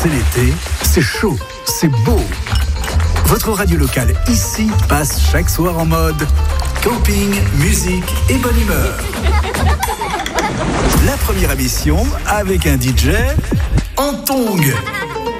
c'est l'été, c'est chaud, c'est beau. Votre radio locale ici passe chaque soir en mode camping, musique et bonne humeur. La première émission avec un DJ en tongs.